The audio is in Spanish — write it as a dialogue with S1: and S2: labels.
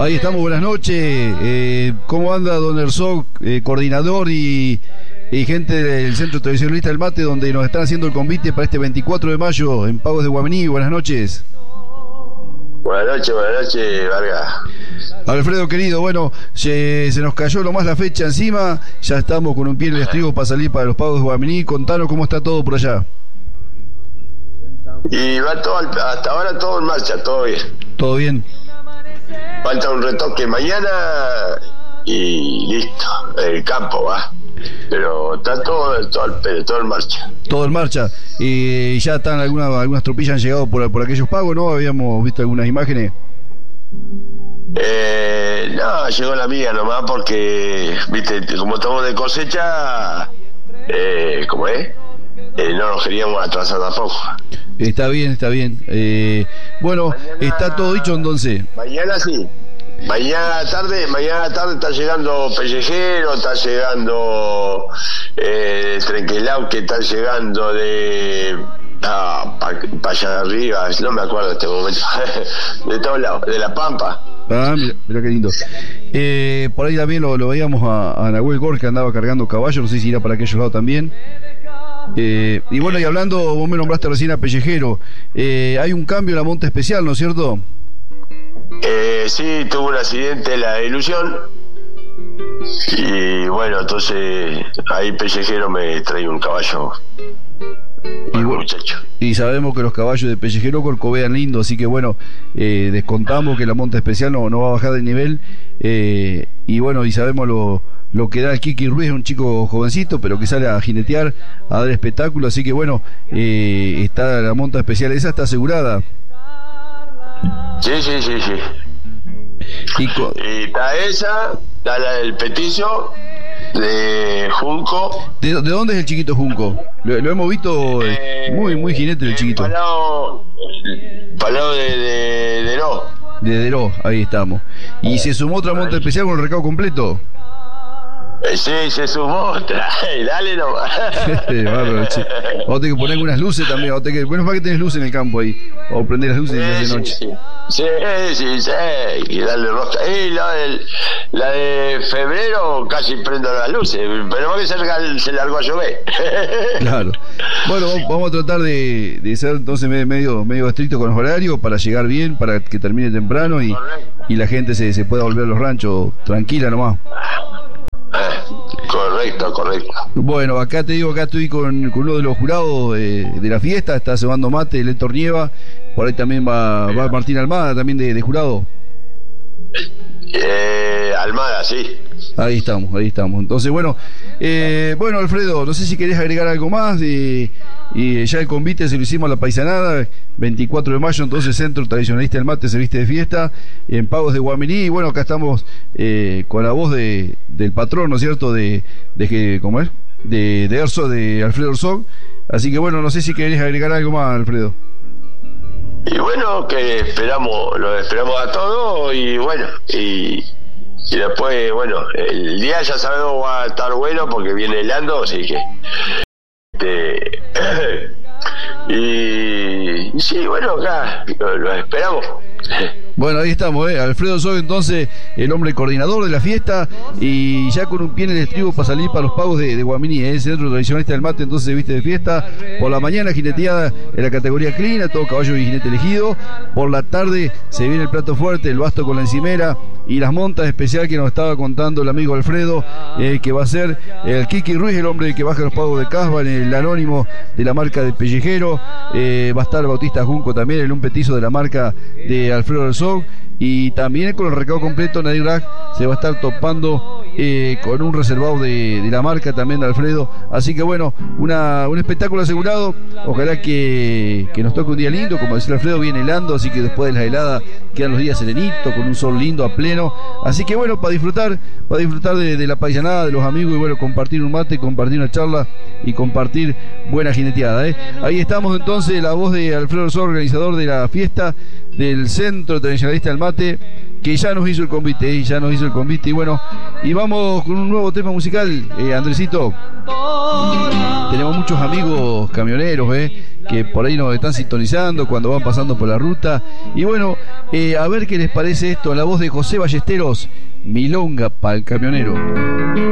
S1: Ahí estamos, buenas noches. ¿Cómo anda don Herzog, coordinador y gente del Centro Tradicionalista del Mate, donde nos están haciendo el convite para este 24 de mayo en Pagos de Guaminí? Buenas noches.
S2: Buenas noches, Vargas.
S1: Alfredo querido, bueno, se nos cayó lo más la fecha encima, ya estamos con un pie en el estribo para salir para los Pagos de Guaminí. Contanos cómo está todo por allá.
S2: Y va todo, hasta ahora todo en marcha, todo bien.
S1: ¿Todo bien?
S2: Falta un retoque mañana y listo, el campo va. Pero está todo en marcha.
S1: Todo en marcha. Y ya están algunas tropillas han llegado por aquellos pagos, ¿no? Habíamos visto algunas imágenes.
S2: No, llegó la mía nomás porque, viste, como estamos de cosecha, ¿cómo es? No nos queríamos atrasar tampoco.
S1: Está bien. Bueno, mañana, está todo dicho entonces.
S2: Mañana sí. Mañana tarde está llegando Pellejero, está llegando Trenquelau, que está llegando de para allá arriba, no me acuerdo en este momento, de todos lados, de La Pampa.
S1: Ah, mira qué lindo. Por ahí también lo veíamos a Nahuel Gor, que andaba cargando caballo, no sé si irá para aquellos lados también. Y bueno, y hablando, vos me nombraste recién a Pellejero, hay un cambio en la monta especial, ¿no es cierto?
S2: Sí, tuvo un accidente en la ilusión y bueno, entonces ahí Pellejero me trae un caballo.
S1: Y, bueno, y sabemos que los caballos de Pellejero corcovean lindo, así que bueno, descontamos que la monta especial no va a bajar de nivel, y bueno, y sabemos lo que da el Kiki Ruiz, un chico jovencito pero que sale a jinetear, a dar espectáculo, así que bueno, está la monta especial, esa está asegurada.
S2: Sí. Y está esa, está la del petizo de Junco.
S1: ¿De dónde es el chiquito Junco? Lo hemos visto, muy jinete el chiquito.
S2: Palao de Deró.
S1: De Deró, ahí estamos. ¿Y se sumó otra monta especial con el recado completo?
S2: Sí, se sumó otra. Dale nomás.
S1: Bárbaro, che. Vamos a tener que poner unas luces también. Bueno, para que tenés luces en el campo ahí. O prender las luces y hace noche.
S2: Sí. Y darle rosca. La de febrero casi prendo las luces. Pero más que se largó a llover.
S1: Claro. Bueno, vamos a tratar de ser entonces medio estricto con los horarios para llegar bien, para que termine temprano y la gente se pueda volver a los ranchos tranquila nomás.
S2: Correcto.
S1: Bueno, acá estoy con uno de los jurados de la fiesta, está cebando mate, el Héctor Nieva, por ahí también va Martín Almada, también de jurado.
S2: Almada, sí.
S1: Ahí estamos. Entonces, bueno, Alfredo, no sé si querés agregar algo más. Y ya el convite se lo hicimos a la paisanada, 24 de mayo, entonces Centro Tradicionalista del Mate se viste de fiesta en Pagos de Guaminí. Y bueno, acá estamos con la voz del patrón, ¿no es cierto? ¿Cómo es? De Alfredo Herzog. Así que bueno, no sé si querés agregar algo más, Alfredo.
S2: Y bueno, que lo esperamos a todos y bueno, y después, bueno, el día ya sabemos va a estar bueno porque viene helando, así que y sí, bueno, acá lo esperamos.
S1: Bueno, ahí estamos, Alfredo Herzog, entonces, el hombre coordinador de la fiesta, y ya con un pie en el estribo para salir para los Pagos de Guaminí, el Centro Tradicionalista del Mate, entonces se viste de fiesta. Por la mañana jineteada en la categoría clínica, todo caballo y jinete elegido. Por la tarde se viene el plato fuerte, el basto con la encimera y las montas especial que nos estaba contando el amigo Alfredo, que va a ser el Kiki Ruiz, el hombre que baja los Pagos de Casba, en el anónimo de la marca de Pellejero. Va a estar Bautista Junco también, en un petizo de la marca de Alfredo Herzog. Y también con el recado completo, Nadir Rack se va a estar topando con un reservado de la marca también de Alfredo. Así que bueno, un espectáculo asegurado. Ojalá que nos toque un día lindo, como decía Alfredo, viene helando, así que después de la helada quedan los días serenitos, con un sol lindo a pleno. Así que bueno, para disfrutar de la paisanada, de los amigos, y bueno, compartir un mate, compartir una charla y compartir buena jineteada. Ahí estamos entonces, la voz de Alfredo Herzog, organizador de la fiesta del Centro Tradicionalista del Mate, que ya nos hizo el convite, y bueno, y vamos con un nuevo tema musical, Andresito. Tenemos muchos amigos camioneros, que por ahí nos están sintonizando cuando van pasando por la ruta, y bueno, a ver qué les parece esto, la voz de José Ballesteros, Milonga para el camionero.